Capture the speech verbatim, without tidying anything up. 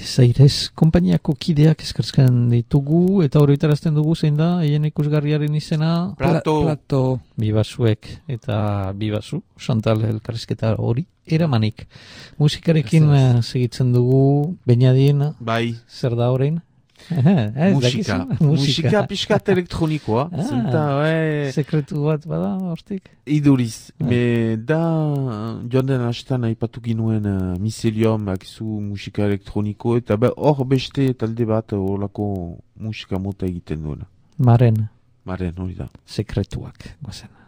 Zairez, konpainiako kideak eskerskan ditugu, eta horretarazten dugu zein da, eien ikusgarriaren izena... Plato. Plato. Bibasuek eta Bibasu, Chantal elkarrizketa hori, eramanik. Musikarekin uh, segitzen dugu, Beñadien, bai. Zer da horrein? Musika. Musika pixkat elektronikoa. Ah, Zenta, e... sekretu bat bada, hortik? Iduriz. Ah. Me da, joan den hastan aipatu ginuen uh, miselium, akizu musika elektroniko, eta hor beste talde bat horlako musika mota egiten duena. Maren. Maren, hori da. Sekretuak, guazen.